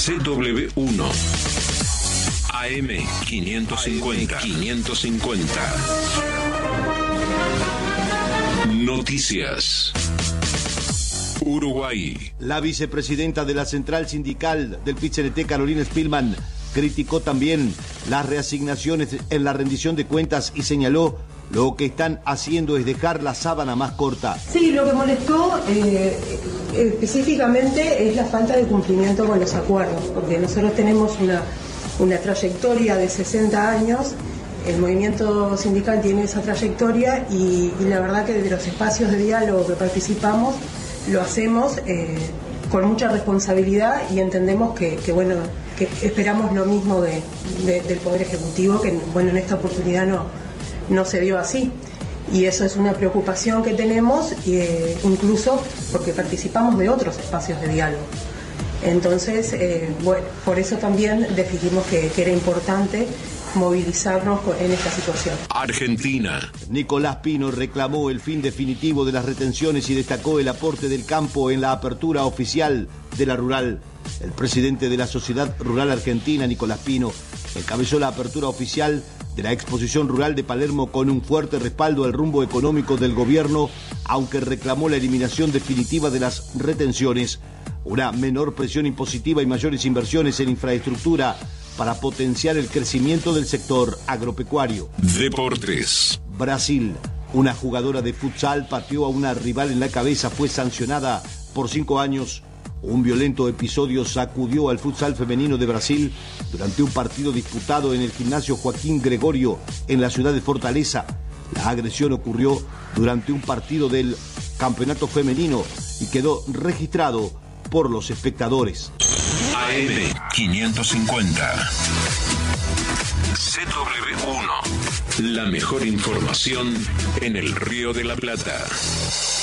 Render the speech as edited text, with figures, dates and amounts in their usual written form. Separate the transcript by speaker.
Speaker 1: CW1 AM 550. Noticias. Uruguay.
Speaker 2: La vicepresidenta de la Central Sindical del PIT-CNT, Carolina Spillman, criticó también las reasignaciones en la rendición de cuentas y señaló: lo que están haciendo es dejar la sábana más corta.
Speaker 3: Sí, lo que molestó específicamente es la falta de cumplimiento con los acuerdos, porque nosotros tenemos una trayectoria de 60 años, el movimiento sindical tiene esa trayectoria y la verdad que desde los espacios de diálogo que participamos lo hacemos con mucha responsabilidad y entendemos que esperamos lo mismo del Poder Ejecutivo, que en esta oportunidad no se dio así. Y eso es una preocupación que tenemos, incluso porque participamos de otros espacios de diálogo. Entonces, por eso también decidimos que era importante movilizarnos en esta situación.
Speaker 1: Argentina.
Speaker 2: Nicolás Pino reclamó el fin definitivo de las retenciones y destacó el aporte del campo en la apertura oficial de la rural. El presidente de la Sociedad Rural Argentina, Nicolás Pino, encabezó la apertura oficial de la exposición rural de Palermo con un fuerte respaldo al rumbo económico del gobierno, aunque reclamó la eliminación definitiva de las retenciones, una menor presión impositiva y mayores inversiones en infraestructura para potenciar el crecimiento del sector agropecuario.
Speaker 1: Deportes.
Speaker 2: Brasil. Una jugadora de futsal pateó a una rival en la cabeza, fue sancionada por 5 años. Un violento episodio sacudió al futsal femenino de Brasil durante un partido disputado en el gimnasio Joaquín Gregorio en la ciudad de Fortaleza. La agresión ocurrió durante un partido del campeonato femenino y quedó registrado por los espectadores.
Speaker 1: AM 550. CW1. La mejor información en el Río de la Plata.